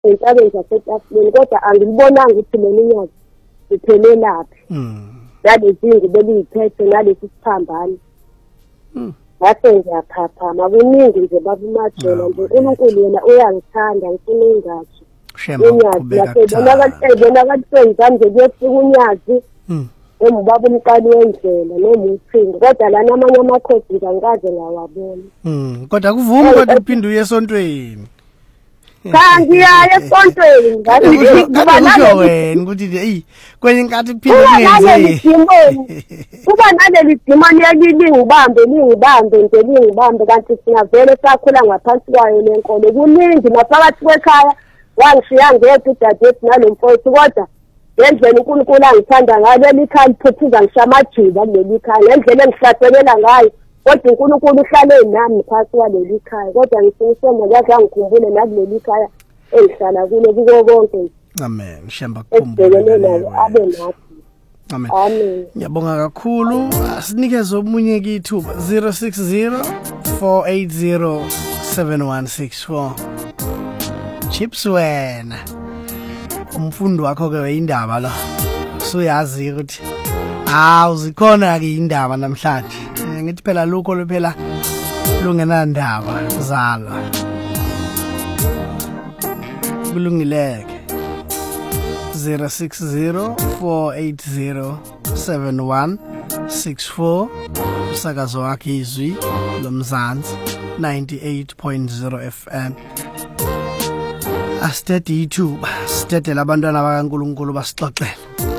entabeni zasetafuleni kodwa angibonanga ukuthi leli nyazi liphelelaphi yalezinto beliyiphethe nalesi siphambano ngase ngiyaphaphama kuningi nje babumajela nje uNkulunkulu yena uyangithanda ngifuna ingathi unyazi yasebona kasenza nje kuyefika unyazi baba umqali wendlela noma uPhinda kodwa lana amanye amakhosi ngikaze ngawabona kodwa kuvuma kodwa uphinde uye esontweni kanti ya esontweni ngathi kuba wena ukuthi hey kwenye inkathi uphinde ungenze kuba naleli dimani yakilingibambe nje lingibambe kanti singavele sakhula ngaphansi kwayo lenkolo kuningi naphakathi kwekhaya wangishiya ngedwa udadewethu nalomfowethu kodwa ngendlela uNkulunkulu angithanda ngayo leli khaya liphuphuza ngishamajila kuleli khaya ngendlela engihlaselela ngayo kodwa uNkulunkulu uhlale nami phakathi kwaleli khaya kodwa ngifuna yakhe angikhumbule nakuleli khaya engihlala kulo kuko konke amen shamba kukhumbule abe nathi amen ngiyabonga kakhulu asinikeze omunye kithuba 060 480 7164 chips wena umfundo wakho ke weyindaba la usuyazi ukuthi uzikhona ke indaba namhlanje ngithi phela lokho phela lungenandaba zala kulungileke 060 480 7164 usakazo wakhe izwi lomzansi 98.0 FM asitede YouTube sitede labantwana bakaNkulunkulu basixoxela